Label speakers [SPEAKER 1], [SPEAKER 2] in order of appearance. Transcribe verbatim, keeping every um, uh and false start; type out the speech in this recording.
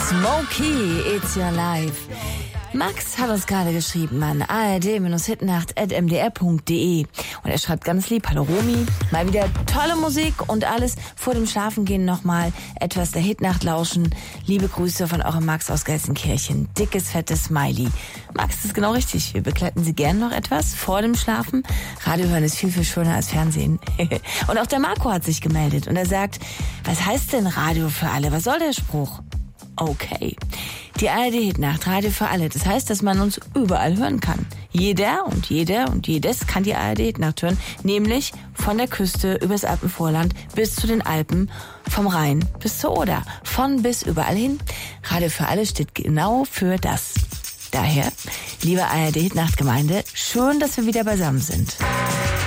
[SPEAKER 1] Smokey, it's your life. Max hat uns gerade geschrieben an a r d Hitnacht at m d r punkt d e und er schreibt ganz lieb: Hallo Romy, mal wieder tolle Musik und alles vor dem Schlafengehen nochmal etwas der Hitnacht lauschen. Liebe Grüße von eurem Max aus Gelsenkirchen. Dickes, fettes Smiley. Max, das ist genau richtig. Wir begleiten Sie gern noch etwas vor dem Schlafen. Radio hören ist viel, viel schöner als Fernsehen. Und auch der Marco hat sich gemeldet und er sagt: Was heißt denn Radio für alle? Was soll der Spruch? Okay. Die A R D-Hitnacht, Radio für alle. Das heißt, dass man uns überall hören kann. Jeder und jeder und jedes kann die A R D-Hitnacht hören. Nämlich von der Küste übers Alpenvorland bis zu den Alpen, vom Rhein bis zur Oder. Von bis überall hin. Radio für alle steht genau für das. Daher, liebe A R D-Hitnacht-Gemeinde, schön, dass wir wieder beisammen sind.